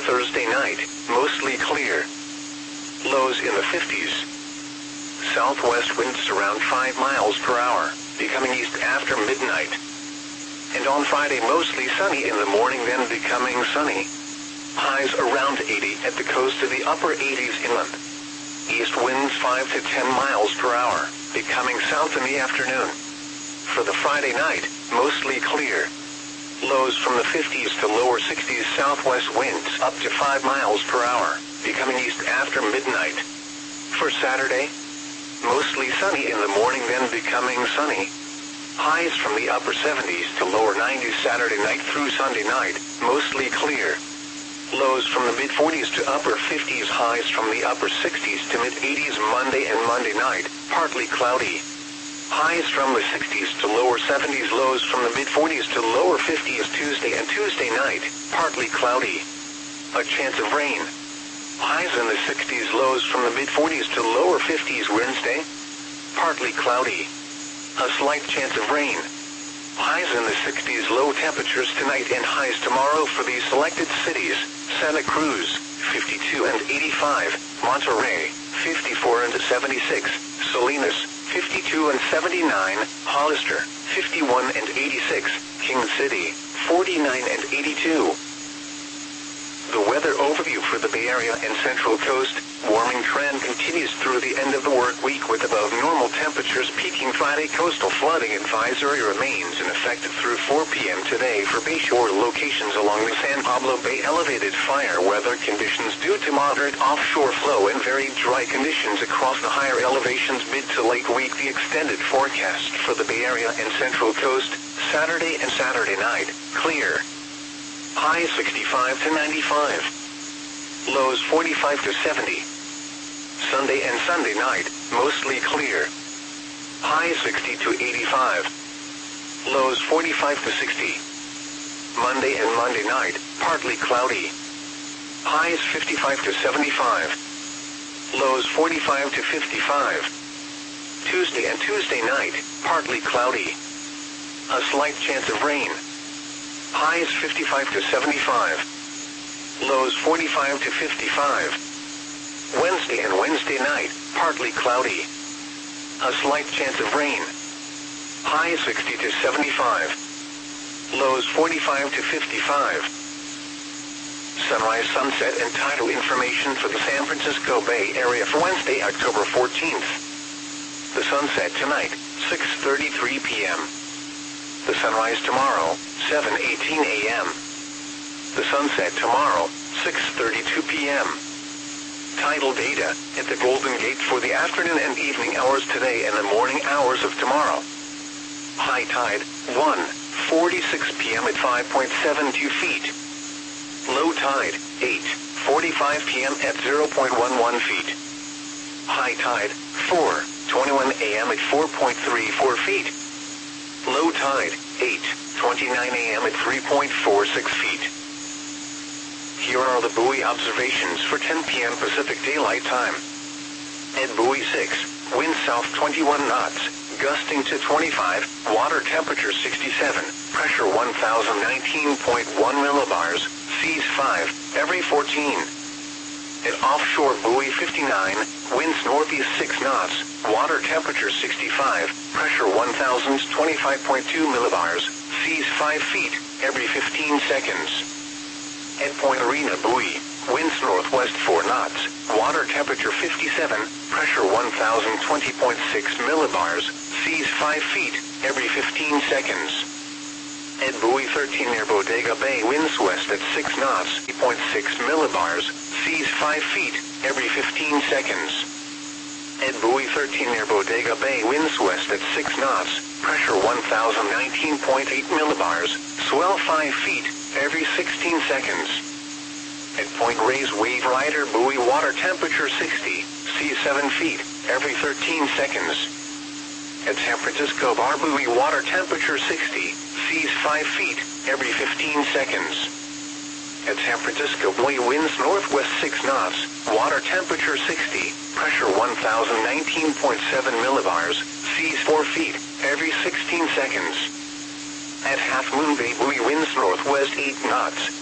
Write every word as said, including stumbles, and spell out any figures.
Thursday night, mostly clear. Lows in the fifties. Southwest winds around five miles per hour, becoming east after midnight. And on Friday, mostly sunny in the morning, then becoming sunny. Highs around eighty at the coast to the upper eighties inland. East winds five to ten miles per hour, becoming south in the afternoon. For the Friday night, mostly clear. Lows from the fifties to lower sixties, southwest winds up to five miles per hour, becoming east after midnight. For Saturday, mostly sunny in the morning, then becoming sunny. Highs from the upper seventies to lower nineties Saturday night through Sunday night, mostly clear. Lows from the mid-forties to upper fifties, highs from the upper sixties to mid-eighties Monday and Monday night, partly cloudy. Highs from the sixties to lower seventies, lows from the mid-forties to lower fifties Tuesday and Tuesday night, partly cloudy. A chance of rain. Highs in the sixties, lows from the mid-forties to lower fifties Wednesday, partly cloudy. A slight chance of rain. Highs in the sixties, low temperatures tonight and highs tomorrow for these selected cities: Santa Cruz, fifty-two and eighty-five, Monterey, fifty-four and seventy-six, Salinas, fifty-two and seventy-nine, Hollister, fifty-one and eighty-six, King City, forty-nine and eighty-two. The weather overview for the Bay Area and Central Coast. Warming trend continues through the end of the work week with above normal temperatures peaking Friday. Coastal flooding advisory remains in effect through four p m today for bayshore locations along the San Pablo Bay. Elevated fire weather conditions due to moderate offshore flow and very dry conditions across the higher elevations mid to late week. The extended forecast for the Bay Area and Central Coast, Saturday and Saturday night, clear. Highs sixty-five to ninety-five. Lows forty-five to seventy. Sunday and Sunday night, mostly clear. Highs sixty to eighty-five. Lows forty-five to sixty. Monday and Monday night, partly cloudy. Highs fifty-five to seventy-five. Lows forty-five to fifty-five. Tuesday and Tuesday night, partly cloudy. A slight chance of rain. Highs fifty-five to seventy-five. Lows forty-five to fifty-five. Wednesday and Wednesday night, partly cloudy. A slight chance of rain. Highs sixty to seventy-five. Lows forty-five to fifty-five. Sunrise, sunset, and tidal information for the San Francisco Bay Area for Wednesday, October fourteenth. The sunset tonight, six thirty-three p m The sunrise tomorrow, seven eighteen a m The sunset tomorrow, six thirty-two p m Tidal data at the Golden Gate for the afternoon and evening hours today and the morning hours of tomorrow. High tide, one forty-six p m at five point seven two feet. Low tide, eight forty-five p m at zero point one one feet. High tide, four twenty-one a m at four point three four feet. Low tide, eight twenty-nine a m at three point four six feet. Here are the buoy observations for ten p m Pacific Daylight Time. At buoy six, wind south twenty-one knots, gusting to twenty-five, water temperature sixty-seven, pressure one thousand nineteen point one millibars, seas five, every fourteen. At offshore buoy fifty-nine, winds northeast six knots, water temperature sixty-five, pressure one thousand twenty-five point two millibars, seas five feet, every fifteen seconds. At Point Arena buoy, winds northwest four knots, water temperature fifty-seven, pressure one thousand twenty point six millibars, seas five feet, every fifteen seconds. At buoy thirteen near Bodega Bay, winds west at six knots, zero point six millibars, seas five feet, every fifteen seconds. At buoy thirteen near Bodega Bay, winds west at six knots, pressure one thousand nineteen point eight millibars, swell five feet, every sixteen seconds. At Point Reyes Wave Rider buoy, water temperature sixty, seas seven feet, every thirteen seconds. At San Francisco Bar buoy, water temperature sixty, seas five feet, every fifteen seconds. At San Francisco buoy, winds northwest six knots, water temperature sixty, pressure one thousand nineteen point seven millibars, seas four feet, every sixteen seconds. At Half Moon Bay buoy, winds northwest eight knots,